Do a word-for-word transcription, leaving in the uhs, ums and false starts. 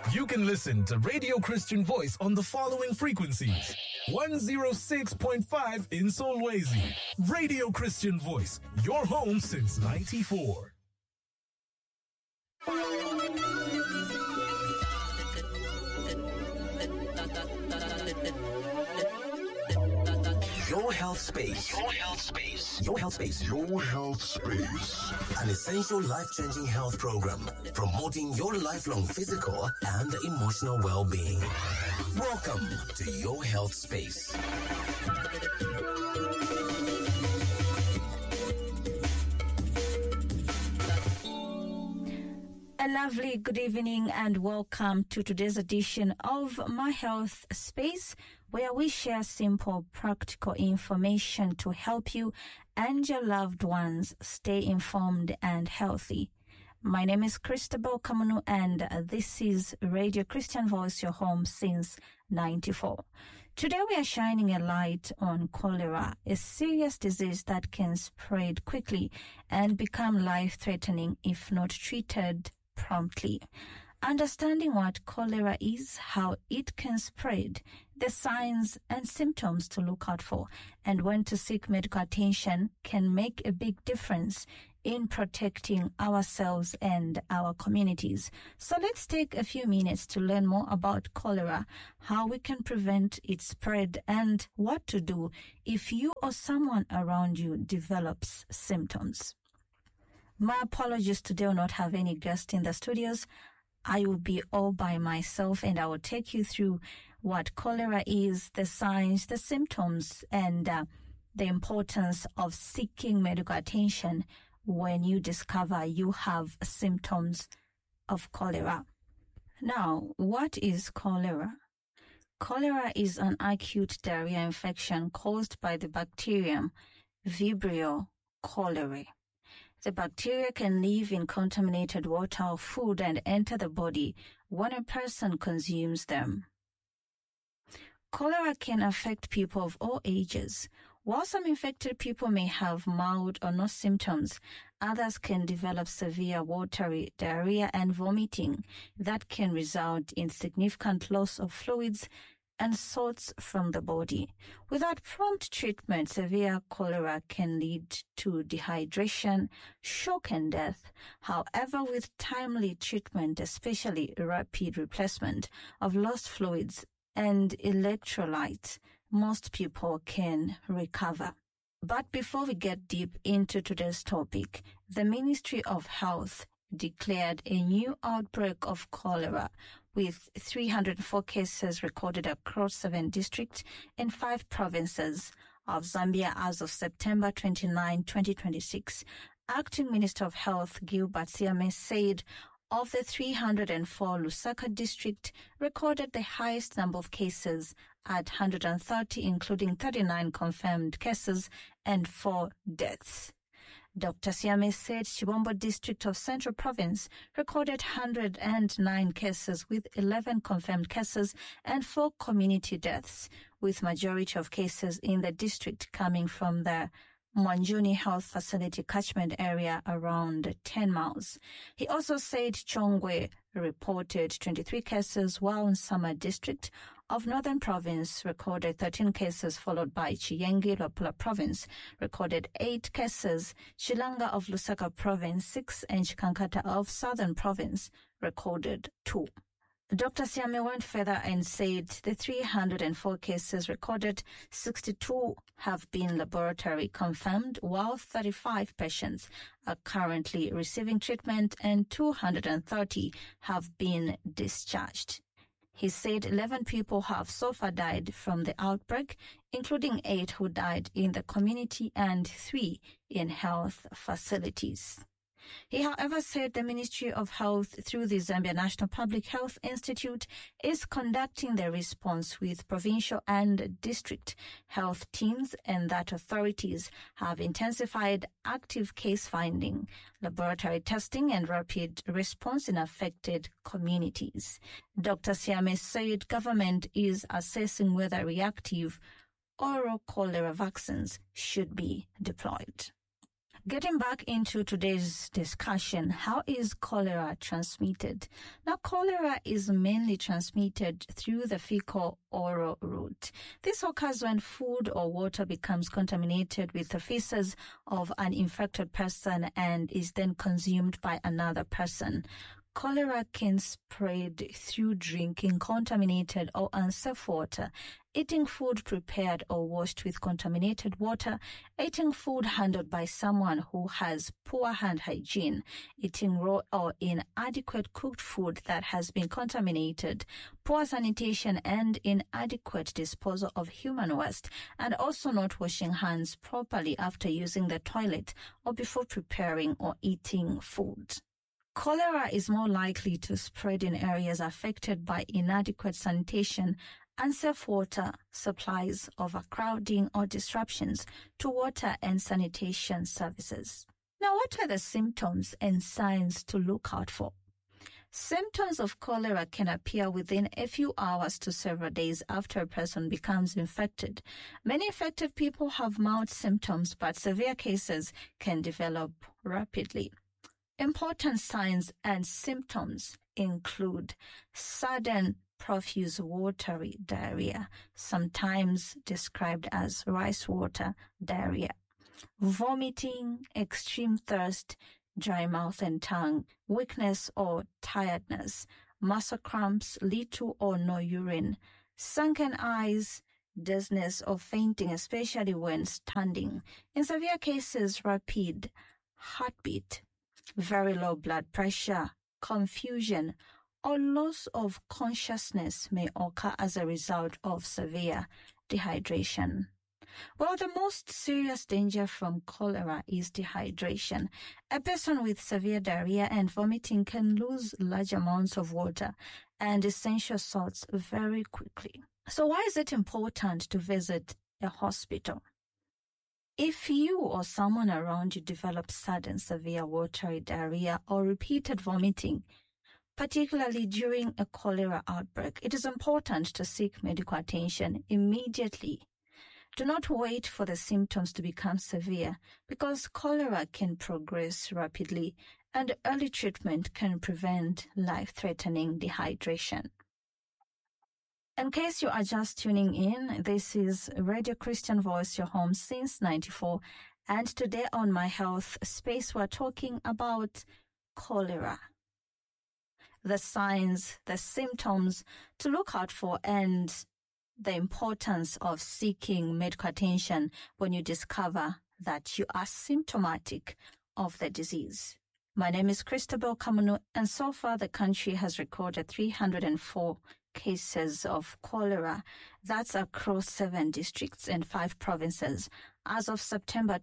You can listen to Radio Christian Voice on the following frequencies. one oh six point five in Solwezi. Radio Christian Voice, your home since ninety-four. Your Health Space. Your Health Space. Your Health Space. Your Health Space. An essential life-changing health program promoting your lifelong physical and emotional well-being. Welcome to Your Health Space. A lovely good evening and welcome to today's edition of My Health Space, where we share simple, practical information to help you and your loved ones stay informed and healthy. My name is Christabel Kamunu, and this is Radio Christian Voice, your home since ninety-four. Today we are shining a light on cholera, a serious disease that can spread quickly and become life-threatening if not treated promptly. Understanding what cholera is, how it can spread, the signs and symptoms to look out for, and when to seek medical attention can make a big difference in protecting ourselves and our communities. So let's take a few minutes to learn more about cholera, how we can prevent its spread, and what to do if you or someone around you develops symptoms. My apologies, today I will not have any guest in the studios. I will be all by myself, and I will take you through what cholera is, the signs, the symptoms, and uh, the importance of seeking medical attention when you discover you have symptoms of cholera. Now, what is cholera? Cholera is an acute diarrhea infection caused by the bacterium Vibrio cholerae. The bacteria can live in contaminated water or food and enter the body when a person consumes them. Cholera can affect people of all ages. While some infected people may have mild or no symptoms, others can develop severe watery diarrhea and vomiting that can result in significant loss of fluids and salts from the body. Without prompt treatment, severe cholera can lead to dehydration, shock, and death. However, with timely treatment, especially rapid replacement of lost fluids and electrolytes, most people can recover. But before we get deep into today's topic, the Ministry of Health declared a new outbreak of cholera with three hundred four cases recorded across seven districts and five provinces of Zambia as of September twenty-ninth, twenty twenty-six. Acting Minister of Health Gilbert Siame said of the three hundred four, Lusaka district recorded the highest number of cases at one hundred thirty, including thirty-nine confirmed cases and four deaths. Doctor Siame said Chibombo district of Central Province recorded one hundred nine cases with eleven confirmed cases and four community deaths, with majority of cases in the district coming from the Mwanjuni Health Facility catchment area around ten miles. He also said Chongwe reported twenty-three cases, while Nsama district of Northern Province recorded thirteen cases, followed by Chiyengi Lopula Province recorded eight cases, Chilanga of Lusaka Province six, and Chikankata of Southern Province recorded two. Doctor Siame went further and said the three hundred four cases recorded, sixty-two have been laboratory confirmed, while thirty-five patients are currently receiving treatment and two hundred thirty have been discharged. He said eleven people have so far died from the outbreak, including eight who died in the community and three in health facilities. He, however, said the Ministry of Health, through the Zambia National Public Health Institute, is conducting the response with provincial and district health teams, and that authorities have intensified active case finding, laboratory testing, and rapid response in affected communities. Doctor Siame said government is assessing whether reactive oral cholera vaccines should be deployed. Getting back into today's discussion, how is cholera transmitted? Now, cholera is mainly transmitted through the fecal-oral route. This occurs when food or water becomes contaminated with the feces of an infected person and is then consumed by another person. Cholera can spread through drinking contaminated or unsafe water, eating food prepared or washed with contaminated water, eating food handled by someone who has poor hand hygiene, eating raw or inadequate cooked food that has been contaminated, poor sanitation and inadequate disposal of human waste, and also not washing hands properly after using the toilet or before preparing or eating food. Cholera is more likely to spread in areas affected by inadequate sanitation, unsafe water supplies, overcrowding, or disruptions to water and sanitation services. Now, what are the symptoms and signs to look out for? Symptoms of cholera can appear within a few hours to several days after a person becomes infected. Many infected people have mild symptoms, but severe cases can develop rapidly. Important signs and symptoms include sudden profuse watery diarrhea, sometimes described as rice water diarrhea, vomiting, extreme thirst, dry mouth and tongue, weakness or tiredness, muscle cramps, little or no urine, sunken eyes, dizziness or fainting, especially when standing. In severe cases, rapid heartbeat, very low blood pressure, confusion, or loss of consciousness may occur as a result of severe dehydration. Well, the most serious danger from cholera is dehydration. A person with severe diarrhea and vomiting can lose large amounts of water and essential salts very quickly. So why is it important to visit a hospital? If you or someone around you develops sudden severe watery diarrhea or repeated vomiting, particularly during a cholera outbreak, it is important to seek medical attention immediately. Do not wait for the symptoms to become severe, because cholera can progress rapidly and early treatment can prevent life-threatening dehydration. In case you are just tuning in, this is Radio Christian Voice, your home since ninety-four, and today on My Health Space we're talking about cholera. The signs, the symptoms to look out for, and the importance of seeking medical attention when you discover that you are symptomatic of the disease. My name is Christabel Kamunu, and so far the country has recorded three hundred four cases of cholera. That's across seven districts and five provinces. As of September